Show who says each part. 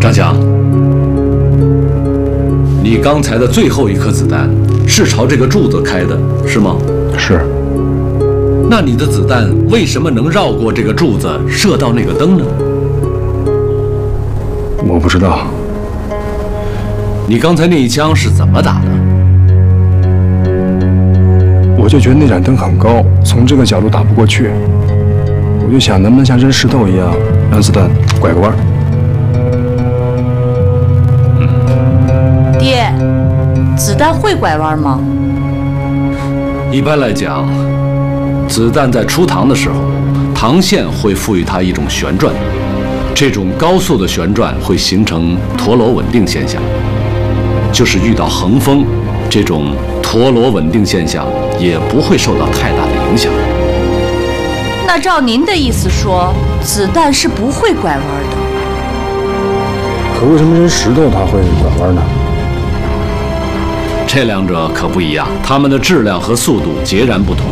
Speaker 1: 张强，你刚才的最后一颗子弹是朝这个柱子开的，是吗？
Speaker 2: 是。
Speaker 1: 那你的子弹为什么能绕过这个柱子射到那个灯呢？
Speaker 2: 我不知道。
Speaker 1: 你刚才那一枪是怎么打的？
Speaker 2: 我就觉得那盏灯很高，从这个角度打不过去，我就想能不能像扔石头一样，让子弹拐个弯。
Speaker 3: 爹，子弹会拐弯吗？
Speaker 1: 一般来讲，子弹在出膛的时候，膛线会赋予它一种旋转，这种高速的旋转会形成陀螺稳定现象。就是遇到横风，这种陀螺稳定现象也不会受到太大的影响。
Speaker 3: 那照您的意思说，子弹是不会拐弯的。
Speaker 2: 可为什么扔石头它会拐弯呢？
Speaker 1: 这两者可不一样，它们的质量和速度截然不同。